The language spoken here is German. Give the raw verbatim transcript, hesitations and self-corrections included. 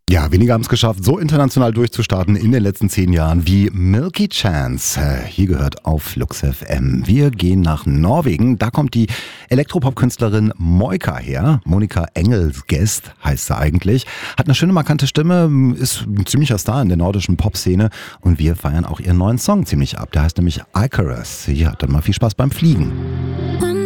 Ja, weniger haben es geschafft, so international durchzustarten in den letzten zehn Jahren wie Milky Chance. Äh, Hier gehört auf Flux F M. Wir gehen nach Norwegen. Da kommt die Elektropop-Künstlerin Moika her. Monika Engelsgest heißt sie eigentlich. Hat eine schöne, markante Stimme, ist ein ziemlicher Star in der nordischen Popszene. Und wir feiern auch ihren neuen Song ziemlich ab. Der heißt nämlich Icarus. Ja, dann mal viel Spaß beim Fliegen.